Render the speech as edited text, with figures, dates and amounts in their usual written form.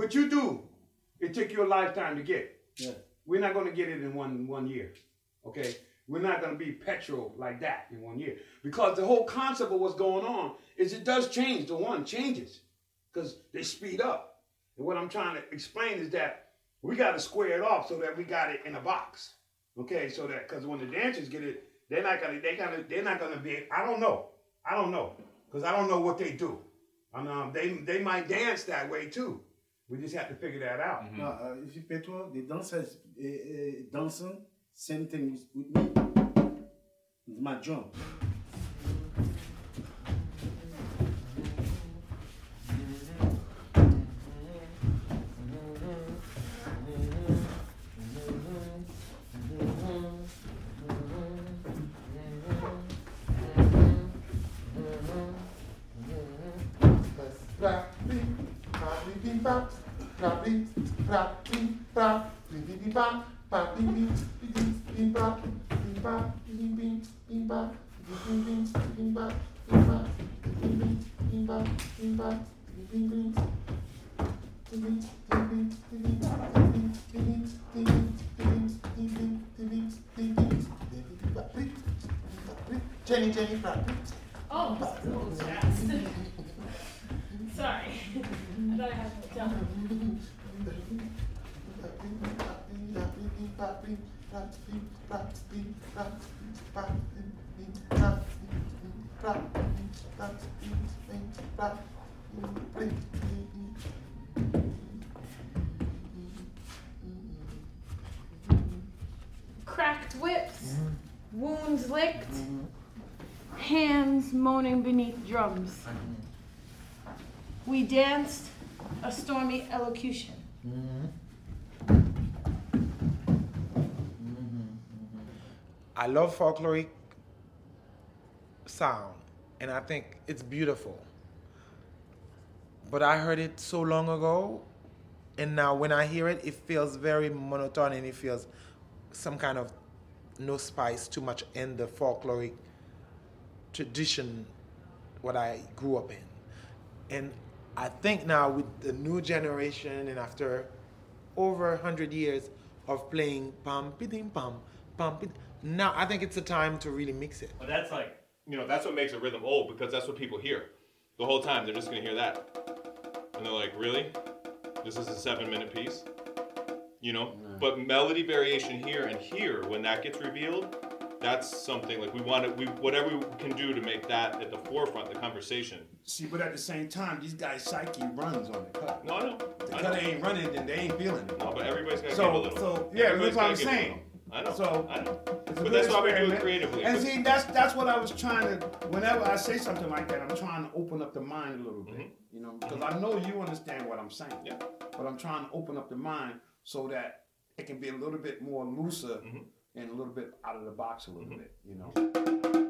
what you do, it took you a lifetime to get. Yeah. We're not going to get it in one year. Okay? We're not going to be petrol like that in 1 year. Because the whole concept of what's going on is it does change. The one changes. Because they speed up. And what I'm trying to explain is that we got to square it off so that we got it in a box. Okay? So that, because when the dancers get it, they're not going to be, I don't know. Because I don't know what they do. They might dance that way too. We just have to figure that out. Mm-hmm. No, if you petrol, the dancers dancing, same thing with me. It's my drum. Jenny, oh, sorry. I thought I had to tell. Cracked whips, wounds licked, hands moaning beneath drums. We danced a stormy elocution. I love folkloric sound, and I think it's beautiful. But I heard it so long ago, and now when I hear it, it feels very monotone, and it feels some kind of no spice, too much in the folkloric tradition what I grew up in. And I think now with the new generation and after over 100 years of playing pam pidim pam pam pid, now I think it's the time to really mix it. But that's like, that's what makes a rhythm old, because that's what people hear the whole time. They're just gonna hear that, and they're like, really? This is a 7-minute piece, But melody variation here and here, when that gets revealed, that's something like whatever we can do to make that at the forefront of the conversation. See, but at the same time, these guys' psyche runs on the cut. No, I know. The cut ain't running, then they ain't feeling it. No, but everybody's got to give a little. So yeah, that's what I'm saying. I know. So I know. But that's why we do it creatively. And see, that's what I was trying to. Whenever I say something like that, I'm trying to open up the mind a little bit, because I know you understand what I'm saying. Yeah. But I'm trying to open up the mind so that it can be a little bit more looser and a little bit out of the box a little bit,